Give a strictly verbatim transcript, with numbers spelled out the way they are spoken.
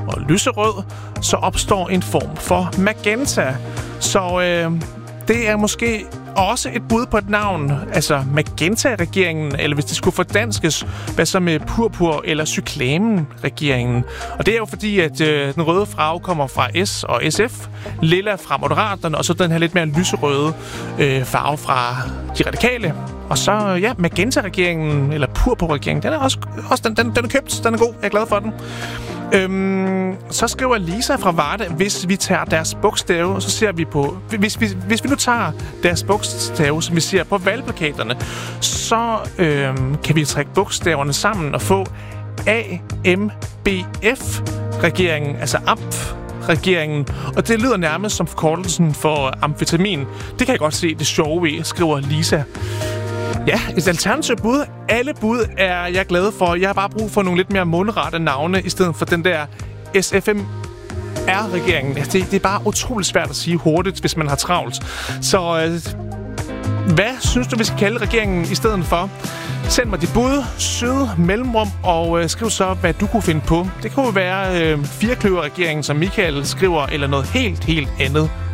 og lyserød, så opstår en form for magenta. Så øh, det er måske også et bud på et navn, altså Magenta-regeringen, eller hvis det skulle fordanskes, hvad så med Purpur- eller Cyklamen-regeringen. Og det er jo fordi, at øh, den røde farve kommer fra S og S F, lilla fra Moderaterne, og så den her lidt mere lyserøde øh, farve fra de radikale. Og så, ja, Magenta-regeringen, eller Purpur-regeringen, den er også, også den, den, den er købt, den er god, jeg er glad for den. Øhm, så skriver Lisa fra Varde, hvis vi tager deres bogstave, så ser vi på... Hvis, hvis, hvis vi nu tager deres bogstave, som vi ser på valgplakaterne, så øhm, kan vi trække bogstaverne sammen og få A M B F-regeringen, altså A M F-regeringen. Og det lyder nærmest som forkortelsen for amfetamin. Det kan jeg godt se det sjove i, skriver Lisa. Ja, et alternativt bud. Alle bud er jeg glad for. Jeg har bare brug for nogle lidt mere mundrette navne, i stedet for den der S F M R-regeringen. Det, det er bare utroligt svært at sige hurtigt, hvis man har travlt. Så øh, hvad synes du, vi skal kalde regeringen i stedet for? Send mig dit bud, syd, mellemrum, og øh, skriv så, hvad du kunne finde på. Det kunne være øh, firekløver-regeringen, som Michael skriver, eller noget helt, helt andet.